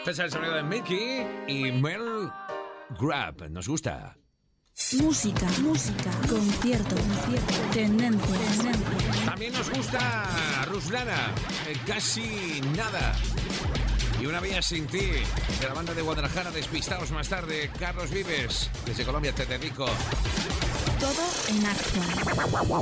Este es el sonido de Mickey y Mel Grab. Nos gusta. Música, concierto, tendencia. También nos gusta Ruslana, casi nada. Y Una vida sin ti, de la banda de Guadalajara, Despistados más tarde. Carlos Vives, desde Colombia te dedico. Todo en Actual.